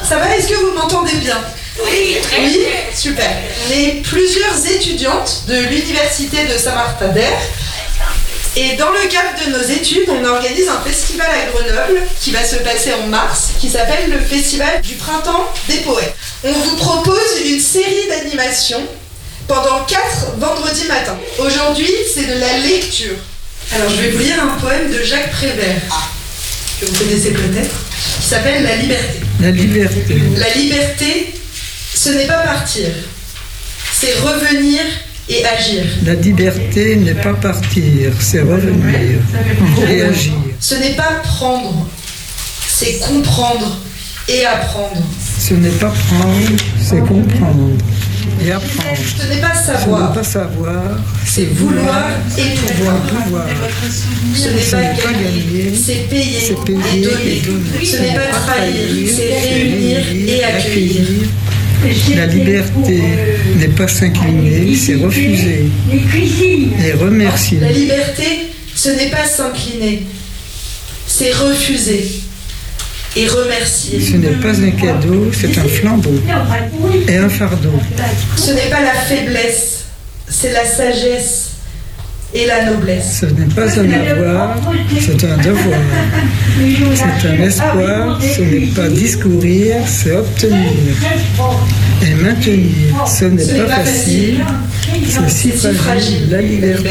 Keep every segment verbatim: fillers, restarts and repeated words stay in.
Ça va, est-ce que vous m'entendez bien? Oui, oui, super. On est plusieurs étudiantes de l'université de Saint-Martin-d'Air. Et dans le cadre de nos études, on organise un festival à Grenoble qui va se passer en mars, qui s'appelle le Festival du Printemps des Poètes. On vous propose une série d'animations pendant quatre vendredis matins. Aujourd'hui, c'est de la lecture. Alors, je vais vous lire un poème de Jacques Prévert, que vous connaissez peut-être, qui s'appelle La Liberté. La liberté. La liberté, ce n'est pas partir, c'est revenir et agir. La liberté n'est pas partir, c'est revenir et agir. Ce n'est pas prendre, c'est comprendre et apprendre. Ce n'est pas prendre, c'est comprendre et apprendre. Ce n'est pas Ce savoir, n'est pas savoir, c'est vouloir et pouvoir. pouvoir. Ce n'est Ce pas n'est pas gagner, gagner, c'est payer, c'est payer et donner. et donner. Ce n'est pas trahir, c'est réunir et accueillir. La liberté n'est pas s'incliner, c'est refuser et remercier. La liberté, ce n'est pas s'incliner, c'est refuser et remercier. Ce n'est pas un cadeau, c'est un flambeau et un fardeau. Ce n'est pas la faiblesse, c'est la sagesse et la noblesse. Ce n'est pas un avoir, c'est un devoir. C'est un espoir, ce n'est pas discourir, c'est obtenir. Et maintenir, ce n'est pas facile, c'est si fragile, la liberté.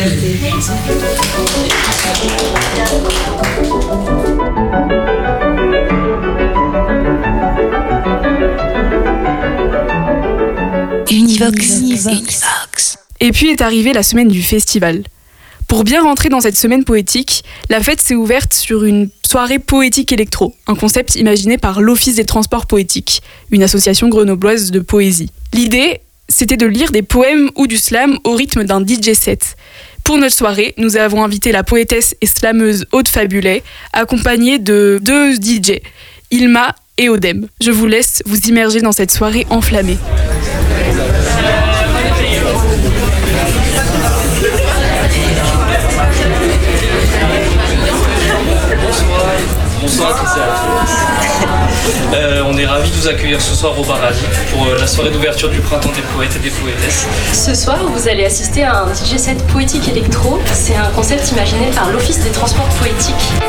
Univox. Univox. Et puis est arrivée la semaine du festival. Pour bien rentrer dans cette semaine poétique, la fête s'est ouverte sur une soirée poétique électro, un concept imaginé par l'Office des transports poétiques, une association grenobloise de poésie. L'idée, c'était de lire des poèmes ou du slam au rythme d'un D J set. Pour notre soirée, nous avons invité la poétesse et slameuse Aude Fabulet, accompagnée de deux D J, Ilma et Odem. Je vous laisse vous immerger dans cette soirée enflammée. Bonsoir, euh, on est ravis de vous accueillir ce soir au Paradis pour euh, la soirée d'ouverture du Printemps des Poètes et des Poétesses. Ce soir, vous allez assister à un D J set poétique électro. C'est un concept imaginé par l'Office des transports poétiques.